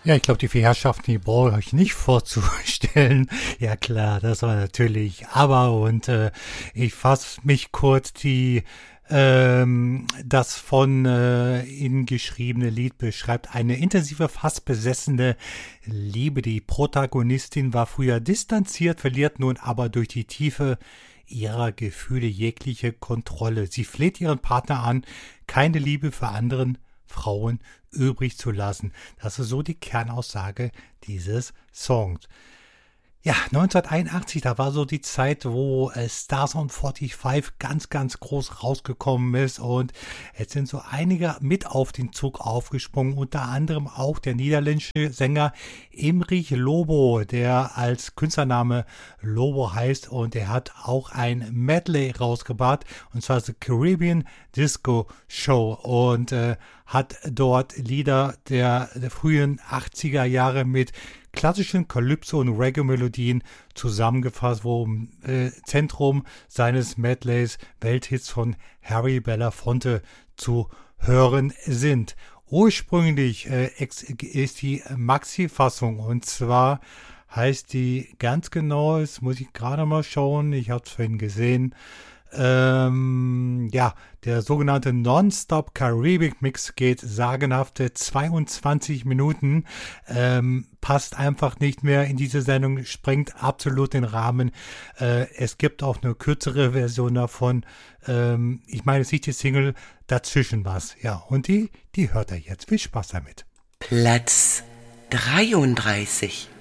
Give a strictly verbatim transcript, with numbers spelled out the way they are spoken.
Ja, ich glaube, die vier Herrschaften, die brauche ich euch nicht vorzustellen. Ja klar, das war natürlich aber und äh, ich fasse mich kurz, die ähm, das von äh, Ihnen geschriebene Lied beschreibt eine intensive, fast besessene Liebe. Die Protagonistin war früher distanziert, verliert nun aber durch die Tiefe ihrer Gefühle jegliche Kontrolle. Sie fleht ihren Partner an, keine Liebe für anderen Frauen übrig zu lassen. Das ist so die Kernaussage dieses Songs. Ja, neunzehnhunderteinundachtzig, da war so die Zeit, wo äh, Stars on fünfundvierzig ganz, ganz groß rausgekommen ist und jetzt sind so einige mit auf den Zug aufgesprungen, unter anderem auch der niederländische Sänger Imrich Lobo, der als Künstlername Lobo heißt und er hat auch ein Medley rausgebracht und zwar The Caribbean Disco Show und äh, hat dort Lieder der, der frühen achtziger Jahre mit klassischen Calypso- und Reggae-Melodien zusammengefasst, wo im äh, Zentrum seines Medleys Welthits von Harry Belafonte zu hören sind. Ursprünglich äh, ist die Maxi-Fassung und zwar heißt die ganz genau, das muss ich gerade mal schauen, ich habe es vorhin gesehen, Ähm, ja, der sogenannte Non-Stop Caribbean Mix geht sagenhafte zweiundzwanzig Minuten, ähm, passt einfach nicht mehr in diese Sendung, sprengt absolut den Rahmen. Äh, es gibt auch eine kürzere Version davon. Ähm, ich meine, es ist nicht die Single, dazwischen was. Ja, und die, die hört er jetzt. Viel Spaß damit. Platz dreiunddreißig.